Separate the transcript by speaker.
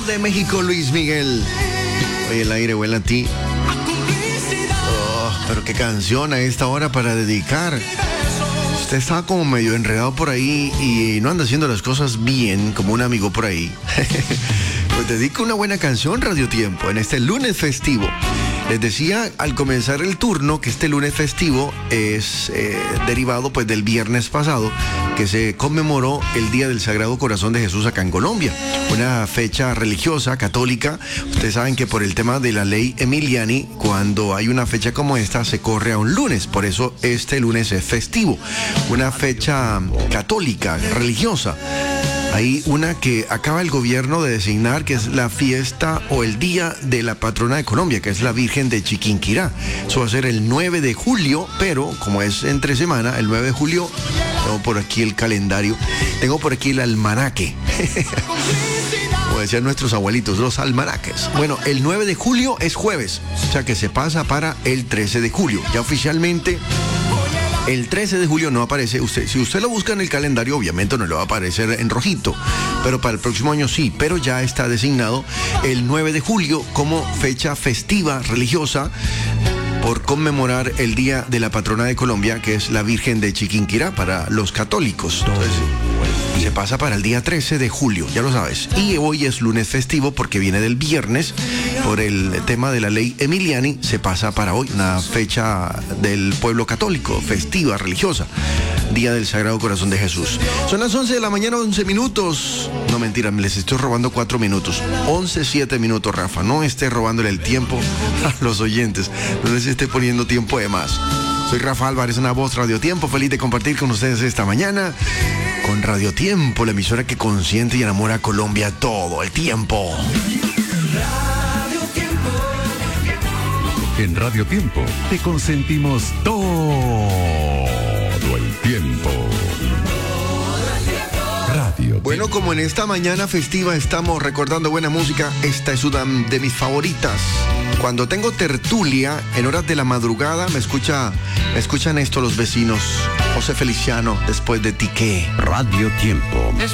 Speaker 1: De México, Luis Miguel. Oye, el aire huele a ti. Oh, pero qué canción a esta hora para dedicar. Usted está como medio enredado por ahí y no anda haciendo las cosas bien, como un amigo por ahí. Pues dedico una buena canción, Radio Tiempo, en este lunes festivo. Les decía al comenzar el turno que este lunes festivo es derivado pues del viernes pasado, que se conmemoró el Día del Sagrado Corazón de Jesús acá en Colombia. Una fecha religiosa, católica. Ustedes saben que por el tema de la ley Emiliani, cuando hay una fecha como esta, se corre a un lunes. Por eso este lunes es festivo. Una fecha católica, religiosa. Hay una que acaba el gobierno de designar, que es la fiesta o el día de la patrona de Colombia, que es la Virgen de Chiquinquirá. Eso va a ser el 9 de julio, pero como es entre semana, el 9 de julio, tengo por aquí el calendario, tengo por aquí el almanaque. Como decían nuestros abuelitos, los almanaques. Bueno, el 9 de julio es jueves, o sea que se pasa para el 13 de julio. Ya oficialmente... El 13 de julio no aparece, si usted lo busca en el calendario, obviamente no le va a aparecer en rojito, pero para el próximo año sí, pero ya está designado el 9 de julio como fecha festiva religiosa por conmemorar el Día de la Patrona de Colombia, que es la Virgen de Chiquinquirá para los católicos. Entonces, se pasa para el día 13 de julio, ya lo sabes. Y hoy es lunes festivo porque viene del viernes. Por el tema de la ley Emiliani, se pasa para hoy, una fecha del pueblo católico, festiva, religiosa. Día del Sagrado Corazón de Jesús. Son las 11 de la mañana, 11 minutos. No, mentira, les estoy robando 4 minutos. 11, 7 minutos, Rafa. No esté robándole el tiempo a los oyentes. No les esté poniendo tiempo de más. Soy Rafa Álvarez, una voz Radio Tiempo. Feliz de compartir con ustedes esta mañana. Con Radio Tiempo, la emisora que consiente y enamora a Colombia todo el tiempo.
Speaker 2: En Radio Tiempo te consentimos todo el tiempo. Radio
Speaker 1: Bueno,
Speaker 2: Tiempo.
Speaker 1: como en esta mañana festiva estamos recordando buena música, esta es una de mis favoritas. Cuando tengo tertulia en horas de la madrugada, me escuchan esto los vecinos. José Feliciano, después de ti, ¿qué?
Speaker 2: Radio Tiempo.